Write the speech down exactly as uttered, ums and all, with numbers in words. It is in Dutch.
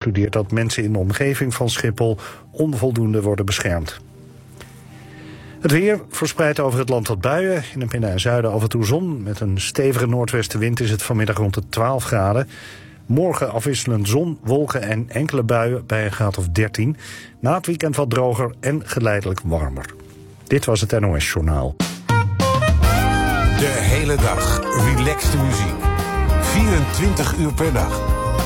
concludeert dat mensen in de omgeving van Schiphol onvoldoende worden beschermd. Het weer verspreidt over het land wat buien. In het midden en zuiden af en toe zon. Met een stevige noordwestenwind is het vanmiddag rond de twaalf graden. Morgen afwisselend zon, wolken en enkele buien bij een graad of dertien. Na het weekend wat droger en geleidelijk warmer. Dit was het N O S Journaal. De hele dag relaxte muziek. vierentwintig uur per dag.